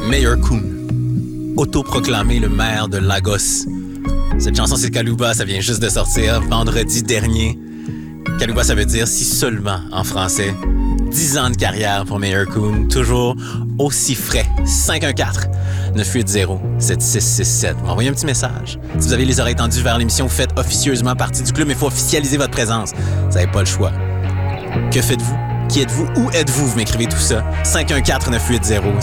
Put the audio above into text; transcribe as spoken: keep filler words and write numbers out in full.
Mayor Coon, autoproclamé le maire de Lagos. Cette chanson, c'est Kaluba, ça vient juste de sortir vendredi dernier. Kaluba, ça veut dire « si seulement » en français. dix ans de carrière pour Mayor Coon, toujours aussi frais. cinq un quatre, neuf huit zéro, sept six six sept. Envoyez un petit message. Si vous avez les oreilles tendues vers l'émission, vous faites officieusement partie du club, mais il faut officialiser votre présence. Vous n'avez pas le choix. Que faites-vous? Qui êtes-vous? Où êtes-vous? Vous m'écrivez tout ça. cinq un quatre, neuf huit zéro,